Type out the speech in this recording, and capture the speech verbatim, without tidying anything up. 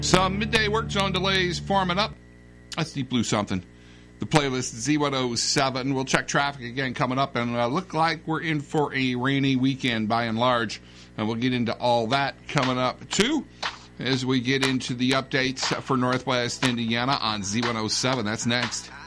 Some midday work zone delays forming up. That's Deep Blue something. The playlist Z one oh seven. We'll check traffic again coming up, and uh, look like we're in for a rainy weekend by and large. And we'll get into all that coming up, too, as we get into the updates for Northwest Indiana on Z one oh seven. That's next.